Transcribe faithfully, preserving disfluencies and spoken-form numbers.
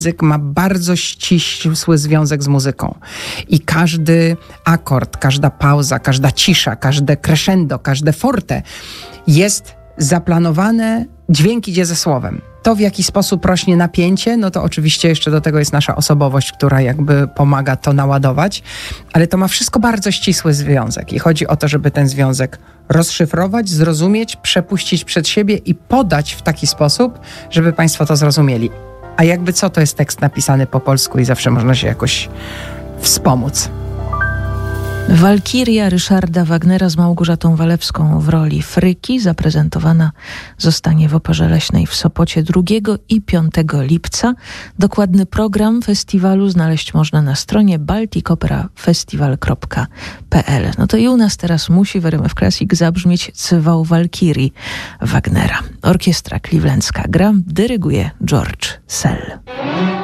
Język ma bardzo ścisły związek z muzyką i każdy akord, każda pauza, każda cisza, każde crescendo, każde forte jest zaplanowane, dźwięk idzie ze słowem. To, w jaki sposób rośnie napięcie, no to oczywiście jeszcze do tego jest nasza osobowość, która jakby pomaga to naładować, ale to ma wszystko bardzo ścisły związek i chodzi o to, żeby ten związek rozszyfrować, zrozumieć, przepuścić przed siebie i podać w taki sposób, żeby Państwo to zrozumieli. A jakby co, to jest tekst napisany po polsku i zawsze można się jakoś wspomóc. Walkiria Ryszarda Wagnera z Małgorzatą Walewską w roli Fryki zaprezentowana zostanie w Operze Leśnej w Sopocie drugiego i piątego lipca. Dokładny program festiwalu znaleźć można na stronie baltic opera festival kropka p l. No to i u nas teraz musi w R M F Classic zabrzmieć Cywał Walkirii Wagnera. Orkiestra Clevelandzka gra, dyryguje George Szell.